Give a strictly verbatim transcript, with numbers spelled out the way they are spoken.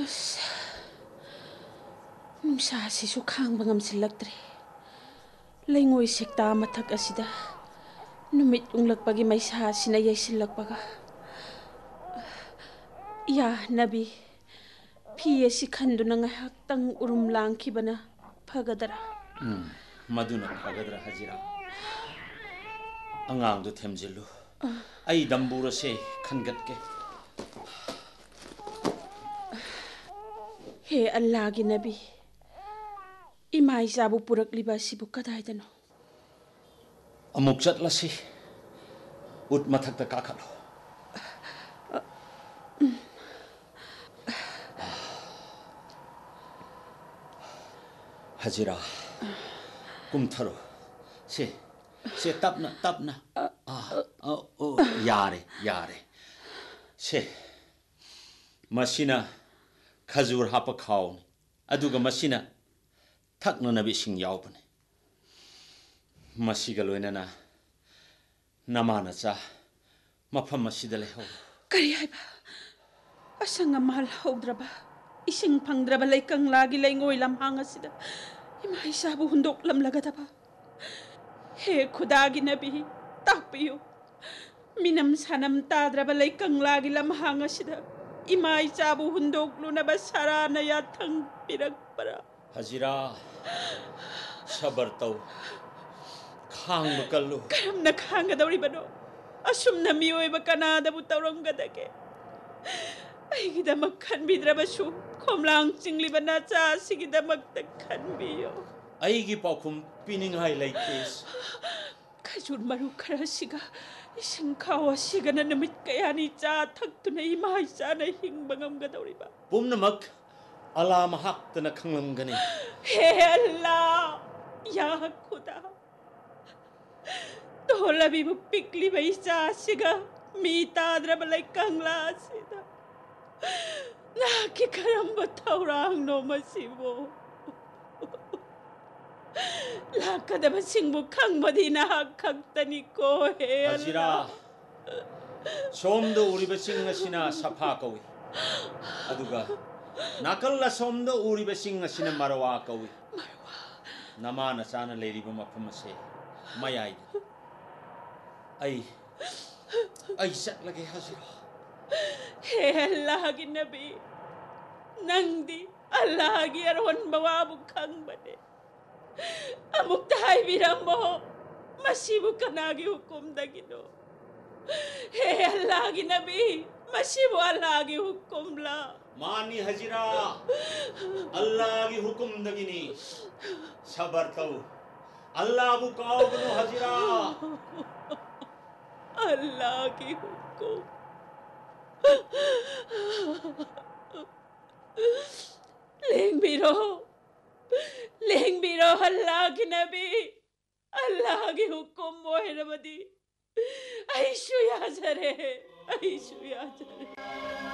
ꯑꯁ ꯅꯨꯡꯁꯥꯁꯤꯁꯨ ꯈꯥꯡꯕ ꯉꯝꯁꯤꯜꯂꯛꯇ꯭ꯔꯦ. ꯂꯩꯉꯣꯏ ꯁꯦꯛꯇꯥ ꯃꯊꯛ ꯑꯁꯤꯗ ꯅꯨꯃꯤꯠ ꯎꯪꯂꯛꯄꯒꯤ ꯃꯩꯁꯥꯁꯤꯅ ꯌꯩꯁꯤꯜꯂꯛꯄꯒ. ꯌꯥ ꯅꯕꯤ, ꯐꯤ ꯑꯁꯤ ꯈꯟꯗꯨꯅ ꯉꯥꯏꯍꯥꯛꯇꯪ ꯎꯔꯨꯝ ꯂꯥꯡꯈꯤꯕꯅ ꯐꯒꯗꯔꯥ? ꯎꯝ, ꯃꯗꯨꯅ ꯐꯒꯗ꯭ꯔꯥ ꯍꯖꯤꯔꯥ? ꯑꯉꯥꯡꯗꯨ ꯊꯦꯝꯖꯤꯜꯂꯨ, ꯑꯩ ꯗꯝꯕꯨꯔꯁꯦ ꯈꯟꯒꯠꯀꯦ. ꯍꯦ ꯑꯜꯂꯥꯍꯒꯤ ꯅꯕꯤ, ꯏꯃꯥ ꯏꯆꯥꯕꯨ ꯄꯨꯔꯛꯂꯤꯕ ꯑꯁꯤꯕꯨ ꯀꯗꯥꯏꯗꯅꯣ? ꯑꯃꯨꯛ ꯆꯠꯂꯁꯤ. ꯎꯠ ꯃꯊꯛꯇ ꯀꯥꯈꯠꯂꯣ. ꯍꯖꯤꯔꯥ, ꯀꯨꯝꯊꯔꯣ. ꯁꯦ ꯁꯦ ꯇꯞꯅ ꯇꯞꯅ. ꯑꯥ ꯑꯣ ꯌꯥꯔꯦ ꯌꯥꯔꯦ. ꯁꯦ, ꯃꯁꯤꯅ ꯈꯖꯨꯔ ꯍꯥꯞꯄ ꯈꯥꯎꯅꯤ, ꯑꯗꯨꯒ ꯃꯁꯤꯅ ꯊꯛꯅꯅꯕ ꯏꯁꯤꯡ ꯌꯥꯎꯕꯅꯤ. ꯃꯁꯤꯒ ꯂꯣꯏꯅꯅ ꯅꯃꯥꯅꯆꯥ ꯃꯐꯝ ꯑꯁꯤꯗ ꯂꯩꯍꯧ. ꯀꯔꯤ ꯍꯥꯏꯕ? ꯑꯁꯪ ꯑꯃꯥꯟ ꯍꯧꯗ꯭ꯔꯕ, ꯏꯁꯤꯡ ꯐꯪꯗ꯭ꯔꯕ ꯂꯩꯀꯪꯂꯥꯒꯤ ꯂꯩꯉꯣꯏ ꯂꯝꯍꯥꯡ ꯑꯁꯤꯗ ꯏꯃꯥ ꯏꯆꯥꯕꯨ ꯍꯨꯟꯗꯣꯛꯂꯝꯂꯒꯗꯕ? ꯍꯦ ꯈꯨꯗꯥꯒꯤ ꯅꯕꯤ, ꯇꯥꯛꯄꯤꯌꯨ. ꯃꯤꯅꯝ ꯁꯥꯅꯝ ꯇꯥꯗ꯭ꯔꯕ ꯂꯩꯀꯪꯂꯥꯒꯤ ꯂꯝꯍꯥꯡ ꯑꯁꯤꯗ ꯏꯃꯥ ꯏꯆꯥꯕꯨ ꯍꯨꯟꯗꯣꯛꯂꯨꯅꯕ ꯁꯔꯥꯅ ꯌꯥꯊꯪ ꯄꯤꯔꯛꯄꯔꯥ? ꯍꯖꯤꯔꯥ, ꯁꯕꯔ ꯇꯧ, ꯈꯥꯡꯕ ꯀꯜꯂꯨ. ꯀꯔꯝꯅ ꯈꯥꯡꯒꯗꯧꯔꯤꯕꯅꯣ? ꯑꯁꯨꯝꯅ ꯃꯤꯑꯣꯏꯕ ꯀꯅꯥꯗꯕꯨ ꯇꯧꯔꯝꯒꯗꯒꯦ? ꯑꯩꯒꯤꯗꯃꯛ ꯈꯟꯕꯤꯗ꯭ꯔꯕꯁꯨ ꯈꯣꯝꯂꯥꯡ ꯆꯤꯡꯂꯤꯕ ꯅꯆꯥ ꯑꯁꯤꯒꯤꯗꯃꯛꯇ ꯈꯟꯕꯤꯌꯣ. ꯑꯩꯒꯤ ꯄꯥꯎꯈꯨꯝ ꯄꯤꯅꯤꯡꯉꯥꯏ ꯂꯩꯇꯦ. ꯈꯖꯨꯔ ꯃꯔꯨ ꯈꯔꯁꯤꯒ ꯏꯁꯤꯡ ꯈꯥꯎ ꯑꯁꯤꯒꯅ ꯅꯨꯃꯤꯠ ꯀꯌꯥꯅꯤ ꯆꯥ ꯊꯛꯇꯨꯅ ꯏꯃꯥ ꯏꯆꯥꯅ ꯍꯤꯡꯕ ꯉꯝꯒꯗꯧꯔꯤꯕ? ꯄꯨꯝꯅꯃꯛ ꯑꯜꯂꯥ ꯃꯍꯥꯛꯇꯅ ꯈꯪꯂꯝꯒꯅꯤ. ꯍꯦ ꯑꯜꯂꯥ, ꯌꯥ ꯈꯨꯗꯥ, ꯇꯣꯜꯂꯕꯤꯕꯨ ꯄꯤꯛꯂꯤꯕ ꯏꯆꯥ ꯑꯁꯤꯒ ꯃꯤ ꯇꯥꯗ꯭ꯔꯕ ꯂꯩꯀꯪꯂꯥ ꯑꯁꯤꯗ ꯅꯍꯥꯛꯀꯤ ꯀꯔꯝꯕ ꯊꯧꯔꯥꯡꯅꯣ ꯃꯁꯤꯕꯨ? ꯂꯥꯛꯀꯗꯕꯁꯤꯡꯕꯨ ꯈꯪꯕꯗꯤ ꯅꯍꯥꯛ ꯈꯛꯇꯅꯤꯀꯣ ꯍꯦ ꯍꯖꯤꯔꯥ, ꯑꯜꯂꯥ. ꯁꯣꯝꯗ ꯎꯔꯤꯕ ꯆꯤꯡ ꯑꯁꯤꯅ ꯁꯐꯥ ꯀꯧꯏ, ꯑꯗꯨꯒ ꯅꯥꯀꯜ ꯑꯁꯣꯝꯗ ꯎꯔꯤꯕ ꯆꯤꯡ ꯑꯁꯤꯅ ꯃꯔꯋꯥ ꯀꯧꯏ. ꯅꯃꯥ ꯅꯆꯥꯅ ꯂꯩꯔꯤꯕ ꯃꯐꯝ ꯑꯁꯤ ꯃꯌꯥꯏꯗꯅꯤ. ꯑꯩ ꯑꯩ ꯆꯠꯂꯒꯦ ꯍꯖꯤꯔꯥ. ꯍꯦ ꯑꯜꯂꯥꯍꯒꯤ ꯅꯕꯤ, ꯅꯪꯗꯤ ꯑꯜꯂꯥꯍꯒꯤ ꯑꯔꯣꯟꯕ ꯋꯥꯕꯨ ꯈꯪꯕꯅꯦ. ꯑꯃꯨꯛꯇ ꯍꯥꯏꯕꯤꯔꯝꯃꯣ, ꯃꯁꯤꯕꯨ ꯀꯅꯥꯒꯤ ꯍꯨꯀꯨꯝꯗꯒꯤꯅꯣ? ꯍꯦ ꯑꯜꯂꯥꯍꯒꯤ ꯅꯕꯤ, ꯃꯁꯤꯕꯨ ꯑꯜꯂꯥꯍꯒꯤ ꯍꯨꯀꯨꯝꯂꯥ? ꯃꯥꯅꯤ ꯍꯖꯤꯔꯥ, ꯑꯜꯂꯥꯍꯒꯤ ꯍꯨꯀꯨꯝꯗꯒꯤꯅꯤ. ꯁꯕꯔ ꯇꯧ, ꯑल्लाहबु कावगनु हजिरा. अल्लाह की हुक्म. लेंबिरो, लेंबिरो अल्लाह की नबी, अल्लाह की हुक्म मोहरबदी. ऐशु याजरे, ऐशु याजरे.